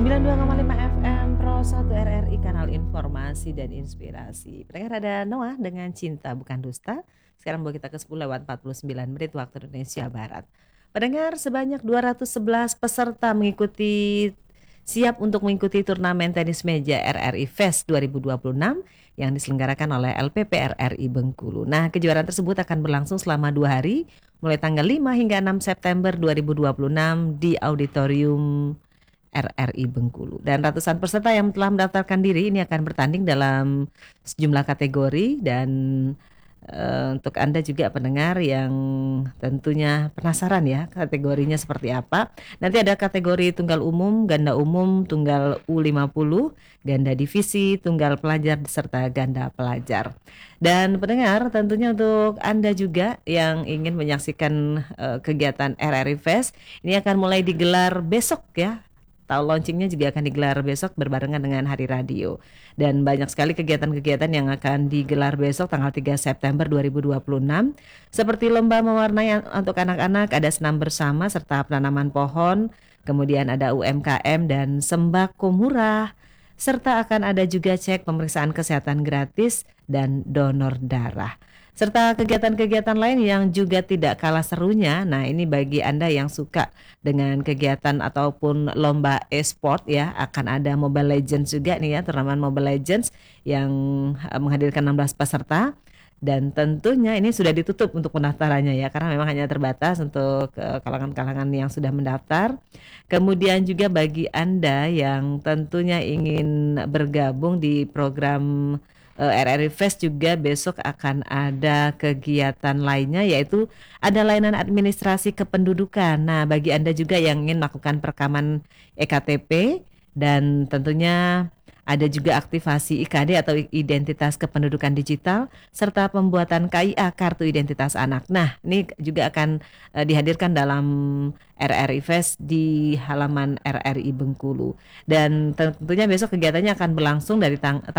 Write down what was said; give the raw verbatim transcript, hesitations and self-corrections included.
sembilan puluh dua koma lima F M Pro satu R R I Kanal Informasi dan Inspirasi. Pendengar, ada Noah dengan Cinta Bukan Dusta. Sekarang buat kita ke sepuluh lewat empat puluh sembilan menit waktu Indonesia Barat. Pendengar, sebanyak dua ratus sebelas peserta mengikuti siap untuk mengikuti turnamen tenis meja R R I Fest dua ribu dua puluh enam yang diselenggarakan oleh L P P R R I Bengkulu. Nah, kejuaraan tersebut akan berlangsung selama dua hari, mulai tanggal lima hingga enam September dua ribu dua puluh enam di Auditorium R R I Bengkulu. Dan ratusan peserta yang telah mendaftarkan diri ini akan bertanding dalam sejumlah kategori. Dan uh, untuk Anda juga pendengar yang tentunya penasaran ya kategorinya seperti apa, nanti ada kategori tunggal umum, ganda umum, tunggal U lima puluh, ganda divisi, tunggal pelajar, serta ganda pelajar. Dan pendengar, tentunya untuk Anda juga yang ingin menyaksikan uh, kegiatan R R I Fest, ini akan mulai digelar besok ya. Tahu launchingnya juga akan digelar besok berbarengan dengan Hari Radio. Dan banyak sekali kegiatan-kegiatan yang akan digelar besok tanggal tiga September dua ribu dua puluh enam. Seperti lomba mewarnai untuk anak-anak, ada senam bersama serta penanaman pohon. Kemudian ada U M K M dan sembako murah. Serta akan ada juga cek pemeriksaan kesehatan gratis dan donor darah. Serta kegiatan-kegiatan lain yang juga tidak kalah serunya. Nah, ini bagi Anda yang suka dengan kegiatan ataupun lomba e-sport ya, akan ada Mobile Legends juga nih ya, turnamen Mobile Legends yang menghadirkan enam belas peserta. Dan tentunya ini sudah ditutup untuk pendaftarannya ya, karena memang hanya terbatas untuk kalangan-kalangan yang sudah mendaftar. Kemudian juga bagi Anda yang tentunya ingin bergabung di program R R I Fest, juga besok akan ada kegiatan lainnya, yaitu ada layanan administrasi kependudukan. Nah, bagi Anda juga yang ingin melakukan perekaman E K T P, dan tentunya ada juga aktivasi I K D atau identitas kependudukan digital, serta pembuatan K I A kartu identitas anak. Nah, ini juga akan uh, dihadirkan dalam R R I Fest di halaman R R I Bengkulu. Dan tentunya besok kegiatannya akan berlangsung dari tang-